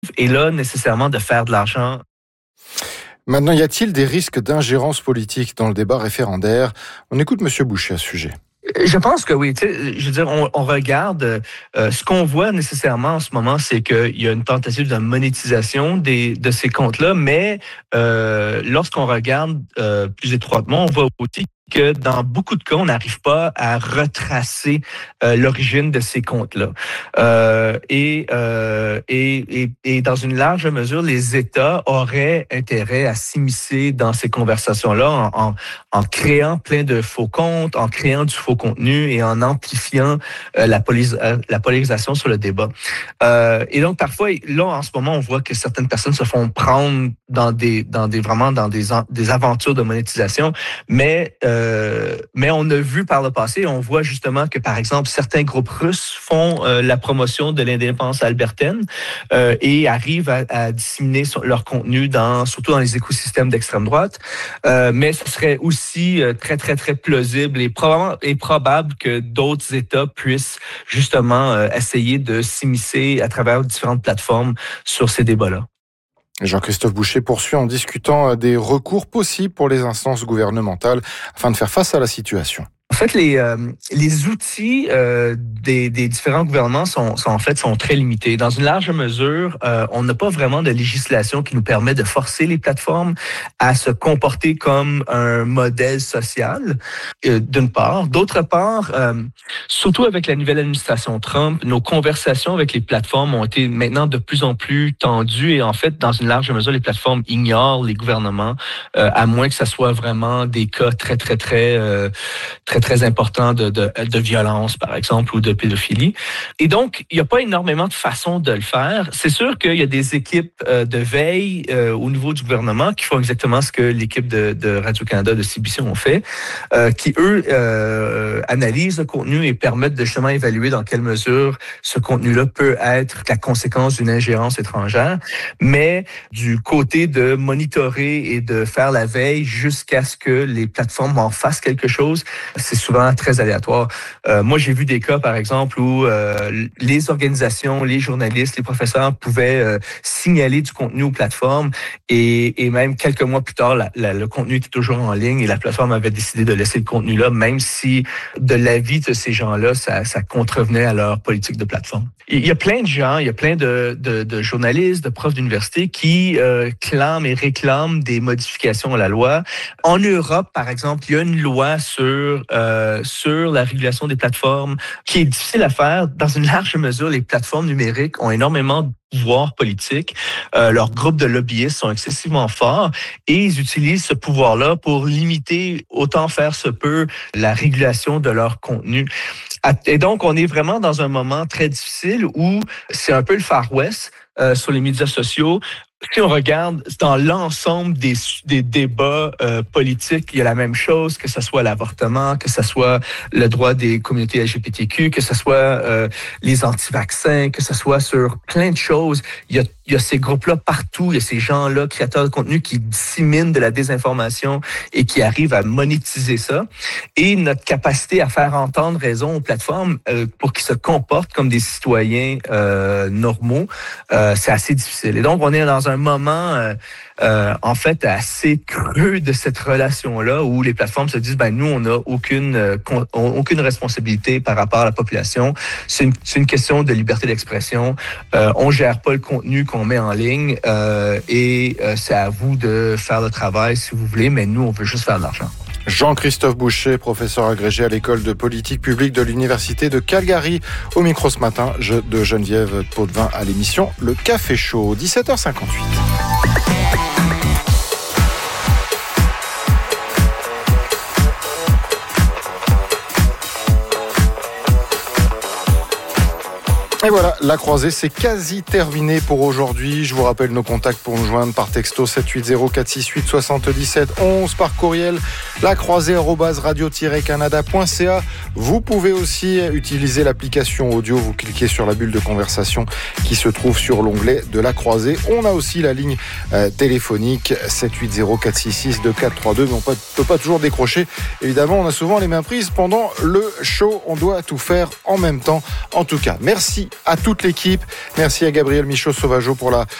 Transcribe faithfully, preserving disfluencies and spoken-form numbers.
et là, nécessairement, de faire de l'argent. Maintenant, y a-t-il des risques d'ingérence politique dans le débat référendaire? On écoute M. Boucher à ce sujet. Je pense que oui. Tu sais, je veux dire, on, on regarde euh, ce qu'on voit nécessairement en ce moment, c'est qu'il y a une tentative de monétisation des, de ces comptes-là, mais euh, lorsqu'on regarde euh, plus étroitement, on voit aussi que dans beaucoup de cas, on n'arrive pas à retracer euh, l'origine de ces comptes-là. Euh, et, euh, et, et, et dans une large mesure, les États auraient intérêt à s'immiscer dans ces conversations-là en, en, en créant plein de faux comptes, en créant du faux contenu et en amplifiant euh, la, polis, euh, la polarisation sur le débat. Euh, et donc, parfois, là, en ce moment, on voit que certaines personnes se font prendre dans des, dans des vraiment dans des, des aventures de monétisation, mais euh, Euh, mais on a vu par le passé, on voit justement que, par exemple, certains groupes russes font euh, la promotion de l'indépendance albertaine euh, et arrivent à, à disséminer leur contenu, dans, surtout dans les écosystèmes d'extrême droite. Euh, mais ce serait aussi euh, très, très, très plausible et, probablement, et probable que d'autres États puissent justement euh, essayer de s'immiscer à travers différentes plateformes sur ces débats-là. Jean-Christophe Boucher poursuit en discutant des recours possibles pour les instances gouvernementales afin de faire face à la situation. En fait, les, euh, les outils euh, des, des différents gouvernements sont, sont en fait sont très limités. Dans une large mesure, euh, on n'a pas vraiment de législation qui nous permet de forcer les plateformes à se comporter comme un modèle social, euh, d'une part. D'autre part, euh, surtout avec la nouvelle administration Trump, nos conversations avec les plateformes ont été maintenant de plus en plus tendues et en fait, dans une large mesure, les plateformes ignorent les gouvernements, euh, à moins que ça soit vraiment des cas très, très, très, euh, très, très important de, de, de violence, par exemple, ou de pédophilie. Et donc, il n'y a pas énormément de façons de le faire. C'est sûr qu'il y a des équipes euh, de veille euh, au niveau du gouvernement qui font exactement ce que l'équipe de, de Radio-Canada, de C B C ont fait, euh, qui, eux, euh, analysent le contenu et permettent de justement évaluer dans quelle mesure ce contenu-là peut être la conséquence d'une ingérence étrangère. Mais du côté de monitorer et de faire la veille jusqu'à ce que les plateformes en fassent quelque chose, c'est souvent très aléatoire. Euh, moi, j'ai vu des cas, par exemple, où euh, les organisations, les journalistes, les professeurs pouvaient euh, signaler du contenu aux plateformes et, et même quelques mois plus tard, la, la, le contenu était toujours en ligne et la plateforme avait décidé de laisser le contenu là, même si de l'avis de ces gens-là, ça, ça contrevenait à leur politique de plateforme. Il y a plein de gens, il y a plein de, de, de journalistes, de profs d'université qui euh, clament et réclament des modifications à la loi. En Europe, par exemple, il y a une loi sur euh, sur la régulation des plateformes qui est difficile à faire. Dans une large mesure, les plateformes numériques ont énormément de pouvoir politique. Euh, leurs groupes de lobbyistes sont excessivement forts et ils utilisent ce pouvoir-là pour limiter, autant faire se peut, la régulation de leur contenu. Et donc, on est vraiment dans un moment très difficile où c'est un peu le Far West euh, sur les médias sociaux. Si on regarde dans l'ensemble des, des débats euh, politiques, il y a la même chose, que ce soit l'avortement, que ce soit le droit des communautés L G B T Q, que ce soit euh, les anti-vaccins, que ce soit sur plein de choses. Il y a, il y a ces groupes-là partout, il y a ces gens-là, créateurs de contenu, qui disséminent de la désinformation et qui arrivent à monétiser ça. Et notre capacité à faire entendre raison aux plateformes euh, pour qu'ils se comportent comme des citoyens euh, normaux, euh, c'est assez difficile. Et donc, on est dans un un moment, euh, euh, en fait, assez creux de cette relation-là où les plateformes se disent, ben nous, on n'a aucune, euh, con, aucune responsabilité par rapport à la population. C'est une, c'est une question de liberté d'expression. Euh, on gère pas le contenu qu'on met en ligne euh, et euh, c'est à vous de faire le travail si vous voulez, mais nous, on veut juste faire de l'argent. Jean-Christophe Boucher, professeur agrégé à l'école de politique publique de l'Université de Calgary, au micro ce matin de Geneviève Potvin à l'émission Le Café Chaud, dix-sept heures cinquante-huit. Et voilà, la croisée, c'est quasi terminé pour aujourd'hui. Je vous rappelle nos contacts pour nous joindre par texto sept huit zéro quatre six huit soixante-dix-sept onze, par courriel lacroisée arobase radio tiret canada point c a. Vous pouvez aussi utiliser l'application audio. Vous cliquez sur la bulle de conversation qui se trouve sur l'onglet de la croisée. On a aussi la ligne euh, téléphonique sept huit zéro quatre six six deux quatre trois deux, mais on ne peut pas toujours décrocher. Évidemment, on a souvent les mains prises pendant le show. On doit tout faire en même temps. En tout cas, merci à toute l'équipe. Merci à Gabriel Michaud-Sauvageau pour la